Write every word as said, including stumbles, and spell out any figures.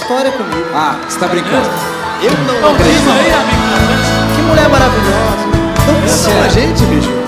história comigo. Ah, você tá brincando. Eu não Então diz acredito. aí, amigo. Que mulher maravilhosa. Não pensa na gente, bicho.